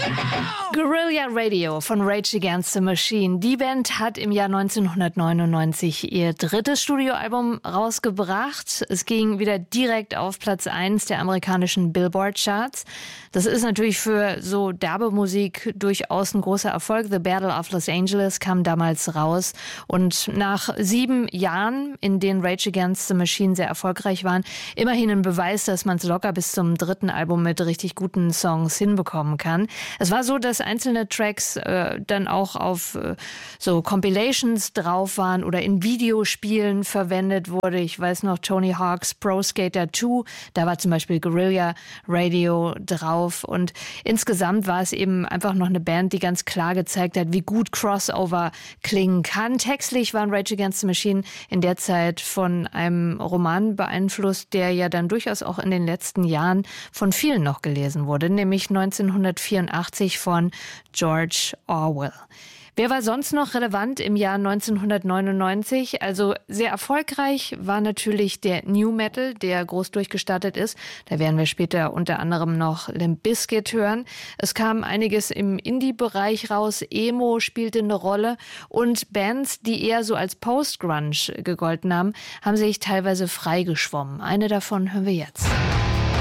Guerrilla Radio von Rage Against the Machine. Die Band hat im Jahr 1999 ihr drittes Studioalbum rausgebracht. Es ging wieder direkt auf Platz 1 der amerikanischen Billboard-Charts. Das ist natürlich für so derbe Musik durchaus ein großer Erfolg. The Battle of Los Angeles kam damals raus. Und nach 7 Jahren, in denen Rage Against the Machine sehr erfolgreich waren, immerhin ein Beweis, dass man es locker bis zum dritten Album mit richtig guten Songs hinbekommen kann. Es war so, dass einzelne Tracks dann auch auf so Compilations drauf waren oder in Videospielen verwendet wurde. Ich weiß noch, Tony Hawk's Pro Skater 2, da war zum Beispiel Guerrilla Radio drauf. Und insgesamt war es eben einfach noch eine Band, die ganz klar gezeigt hat, wie gut Crossover klingen kann. Textlich waren Rage Against the Machine in der Zeit von einem Roman beeinflusst, der ja dann durchaus auch in den letzten Jahren von vielen noch gelesen wurde, nämlich 1984 von George Orwell. Wer war sonst noch relevant im Jahr 1999? Also sehr erfolgreich war natürlich der New Metal, der groß durchgestartet ist. Da werden wir später unter anderem noch Limp Bizkit hören. Es kam einiges im Indie-Bereich raus. Emo spielte eine Rolle. Und Bands, die eher so als Post-Grunge gegolten haben, haben sich teilweise freigeschwommen. Eine davon hören wir jetzt.